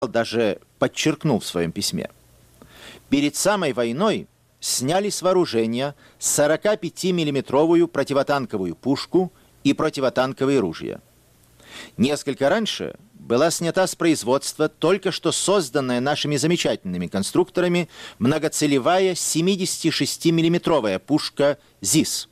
даже подчеркнул в своем письме. Перед самой войной сняли с вооружения 45-миллиметровую противотанковую пушку и противотанковые ружья. Несколько раньше была снята с производства только что созданная нашими замечательными конструкторами многоцелевая 76-миллиметровая пушка ЗИС.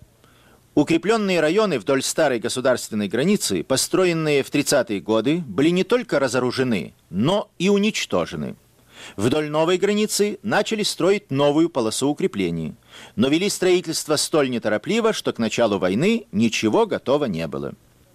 Укрепленные районы вдоль старой государственной границы, построенные в 30-е годы, были не только разоружены, но и уничтожены. Вдоль новой границы начали строить новую полосу укреплений, но вели строительство столь неторопливо, что к началу войны ничего готово не было.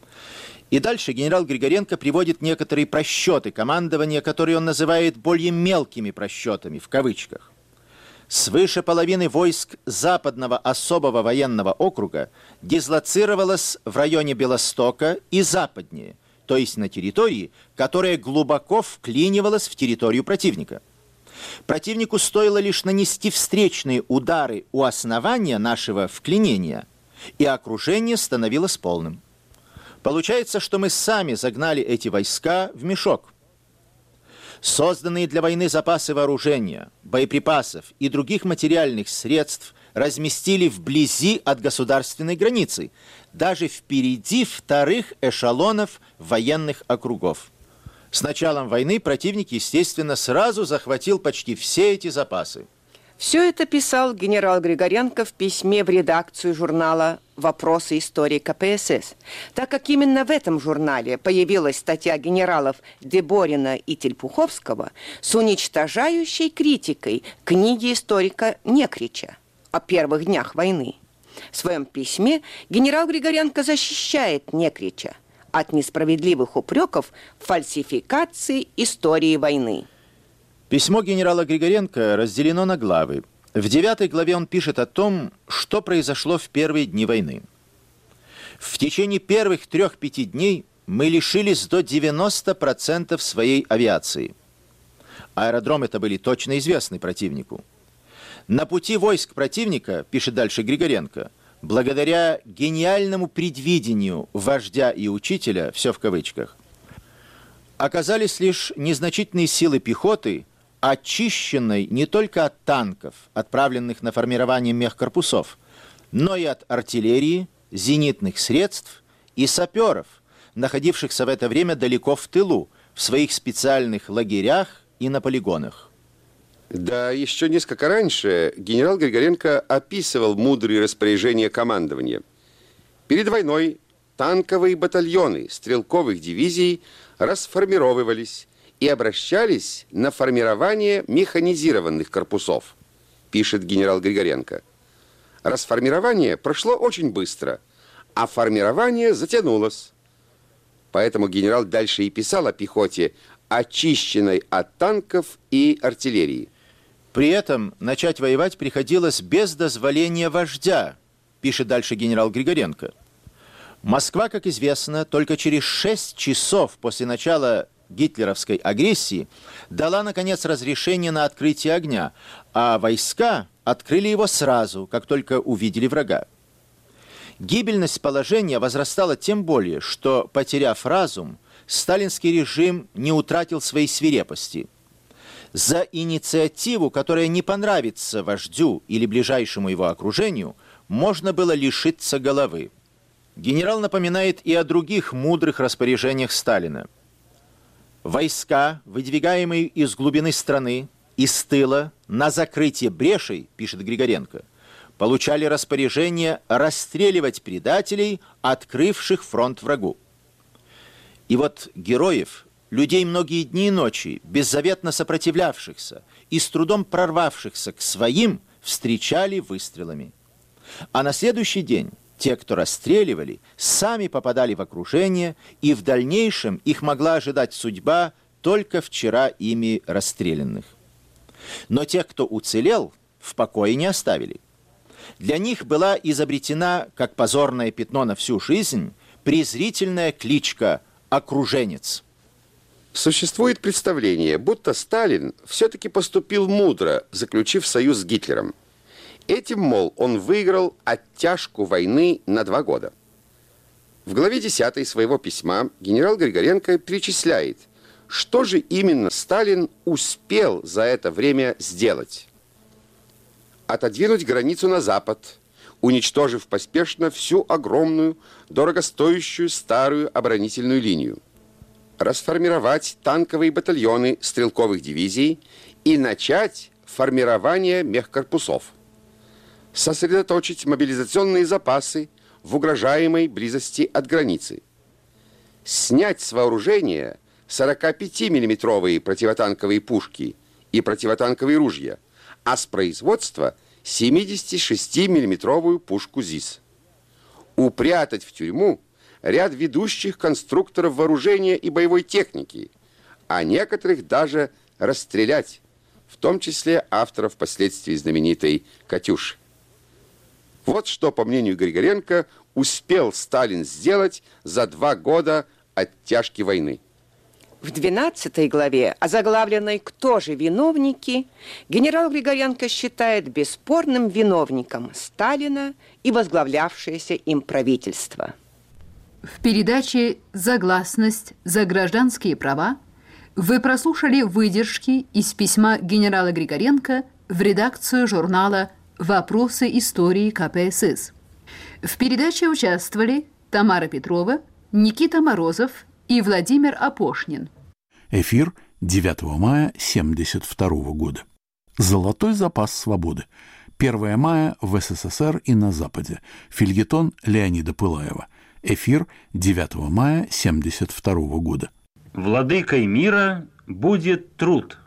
И дальше генерал Григоренко приводит некоторые просчеты командования, которые он называет более мелкими просчетами, в кавычках. Свыше половины войск Западного особого военного округа дислоцировалось в районе Белостока и западнее, то есть на территории, которая глубоко вклинивалась в территорию противника. Противнику стоило лишь нанести встречные удары у основания нашего вклинения, и окружение становилось полным. Получается, что мы сами загнали эти войска в мешок. Созданные для войны запасы вооружения, боеприпасов и других материальных средств разместили вблизи от государственной границы, даже впереди вторых эшелонов военных округов. С началом войны противник, естественно, сразу захватил почти все эти запасы. Все это писал генерал Григоренко в письме в редакцию журнала «Вопросы истории КПСС», так как именно в этом журнале появилась статья генералов Деборина и Тельпуховского с уничтожающей критикой книги историка Некрича о первых днях войны. В своем письме генерал Григоренко защищает Некрича от несправедливых упреков в фальсификации истории войны. Письмо генерала Григоренко разделено на главы. В 9 главе он пишет о том, что произошло в первые дни войны. В течение первых 3-5 дней мы лишились до 90% своей авиации. Аэродромы это были точно известны противнику. На пути войск противника, пишет дальше Григоренко, благодаря гениальному предвидению вождя и учителя, все в кавычках, оказались лишь незначительные силы пехоты, очищенной не только от танков, отправленных на формирование мехкорпусов, но и от артиллерии, зенитных средств и саперов, находившихся в это время далеко в тылу, в своих специальных лагерях и на полигонах. Да, еще несколько раньше генерал Григоренко описывал мудрые распоряжения командования. Перед войной танковые батальоны стрелковых дивизий расформировывались и обращались на формирование механизированных корпусов, пишет генерал Григоренко. Расформирование прошло очень быстро, а формирование затянулось. Поэтому генерал дальше и писал о пехоте, очищенной от танков и артиллерии. При этом начать воевать приходилось без дозволения вождя, пишет дальше генерал Григоренко. Москва, как известно, только через 6 часов после начала гитлеровской агрессии дала, наконец, разрешение на открытие огня, а войска открыли его сразу, как только увидели врага. Гибельность положения возрастала тем более, что, потеряв разум, сталинский режим не утратил своей свирепости. За инициативу, которая не понравится вождю или ближайшему его окружению, можно было лишиться головы. Генерал напоминает и о других мудрых распоряжениях Сталина. Войска, выдвигаемые из глубины страны, из тыла, на закрытие брешей, пишет Григоренко, получали распоряжение расстреливать предателей, открывших фронт врагу. И вот героев, людей многие дни и ночи, беззаветно сопротивлявшихся и с трудом прорвавшихся к своим, встречали выстрелами. А на следующий день те, кто расстреливали, сами попадали в окружение, и в дальнейшем их могла ожидать судьба только вчера ими расстрелянных. Но тех, кто уцелел, в покое не оставили. Для них была изобретена, как позорное пятно на всю жизнь, презрительная кличка «окруженец». Существует представление, будто Сталин все-таки поступил мудро, заключив союз с Гитлером. Этим, мол, он выиграл оттяжку войны на 2 года. В главе 10 своего письма генерал Григоренко перечисляет, Что же именно Сталин успел за это время сделать? Отодвинуть границу на запад, уничтожив поспешно всю огромную, дорогостоящую старую оборонительную линию. Расформировать танковые батальоны стрелковых дивизий и начать формирование мехкорпусов. Сосредоточить мобилизационные запасы в угрожаемой близости от границы. Снять с вооружения 45-миллиметровые противотанковые пушки и противотанковые ружья, а с производства 76-миллиметровую пушку ЗИС. Упрятать в тюрьму ряд ведущих конструкторов вооружения и боевой техники, а некоторых даже расстрелять, в том числе авторов впоследствии знаменитой «Катюши». Вот что, по мнению Григоренко, успел Сталин сделать за 2 года оттяжки войны. В 12 главе, озаглавленной «Кто же виновники?», генерал Григоренко считает бесспорным виновником Сталина и возглавлявшееся им правительство. В передаче «Загласность за гражданские права» вы прослушали выдержки из письма генерала Григоренко в редакцию журнала «Вопросы истории КПСС». В передаче участвовали Тамара Петрова, Никита Морозов и Владимир Апошнин. Эфир 9 мая 1972 года. Золотой запас свободы. 1 мая в СССР и на Западе. Фельетон Леонида Пылаева. Эфир 9 мая 1972 года. Владыкой мира будет труд.